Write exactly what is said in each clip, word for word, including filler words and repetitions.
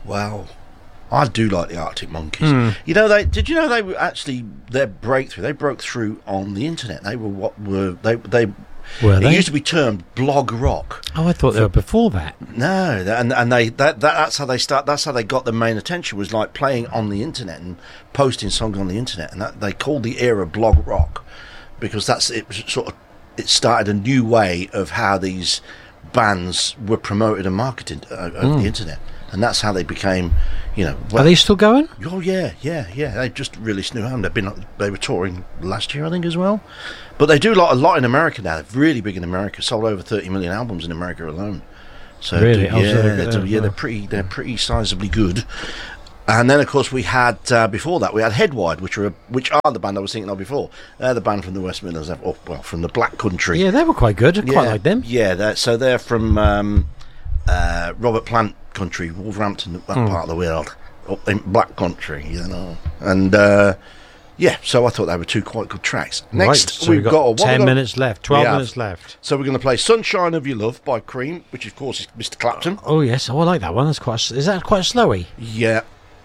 Well, I do like the Arctic Monkeys. Mm. You know, they did you know they were actually their breakthrough? They broke through on the internet. They were what were they? They Were it they? used to be termed blog rock. Oh, I thought they were before that. No, th- and and they that, that that's how they start. That's how they got the main attention, was like playing on the internet and posting songs on the internet, and that they called the era blog rock because that's it. Was sort of it started a new way of how these bands were promoted and marketed uh, over Mm. the internet, and that's how they became. You know, Are they still going? Oh yeah, yeah, yeah. They just released a new album. They've been they were touring last year, I think, as well. But they do a lot, a lot in America now. They're really big in America. Sold over thirty million albums in America alone. So Really? do- Oh, yeah, so they're good, they're, yeah, yeah. they're pretty, they're pretty sizably good. And then, of course, we had uh, before that we had Headwide, which are a, which are the band I was thinking of before. They're the band from the West Midlands, oh, well, from the Black Country. Yeah, they were quite good. I quite like them. Yeah, they're, so they're from um, uh, Robert Plant country, Wolverhampton, that Mm. part of the world, up in Black Country, you know. And uh, yeah, so I thought they were two quite good tracks. Next, Right, so we've we've got, got what ten we got- minutes left, twelve We have. minutes left. So we're going to play "Sunshine of Your Love" by Cream, which of course is Mister Clapton. Oh yes, oh I like that one. That's quite. Is that quite slowy? Yeah.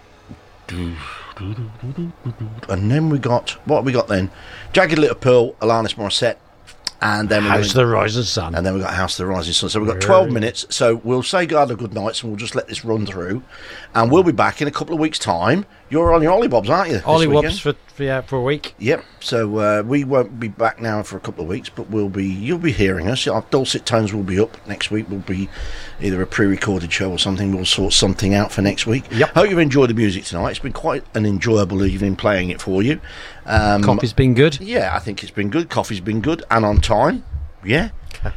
And then we got what have we got then? Jagged Little Pill, Alanis Morissette, and then we're House of gonna- the Rising Sun. and then we've got House of the Rising Sun. So we've got twelve minutes. So we'll say God of good nights, and we'll just let this run through, and we'll be back in a couple of weeks' time. You're on your Ollie Bobs, aren't you? this Ollie weekend? Wops for for, yeah, for a week. Yep. So uh, we won't be back now for a couple of weeks, but we'll be. You'll be hearing us. Our dulcet tones will be up next week. Will be either a pre-recorded show or something. We'll sort something out for next week. Yep. Hope you've enjoyed the music tonight. It's been quite an enjoyable evening playing it for you. Um, Coffee's been good. Yeah, I think it's been good. Coffee's been good and on time. Yeah.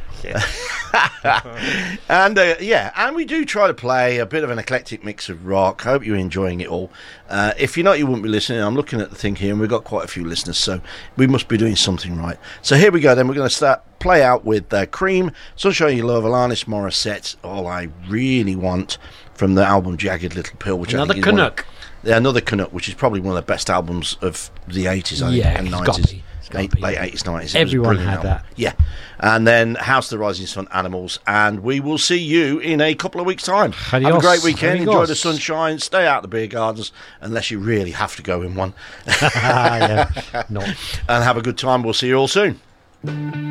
and uh, yeah, and we do try to play a bit of an eclectic mix of rock. Hope you're enjoying it all. Uh, if you're not, you wouldn't be listening. I'm looking at the thing here, and we've got quite a few listeners, so we must be doing something right. So here we go. Then we're going to start play out with uh, Cream, Sunshine You Love, Alanis Morissette. All I really want from the album Jagged Little Pill, which Another I think is one of- Canuck. yeah, another Canuck, which is probably one of the best albums of the eighties, I think, Yeah, and it's gotta nineties. be. It's gotta Eight, be. late eighties, nineties. It was a Everyone brilliant had album. that. Yeah. And then House of the Rising Sun, Animals, and we will see you in a couple of weeks' time. Have a Adios. great weekend. Enjoy Amigos. the sunshine. Stay out of the beer gardens, unless you really have to go in one. Ah, yeah. Not. And have a good time. We'll see you all soon.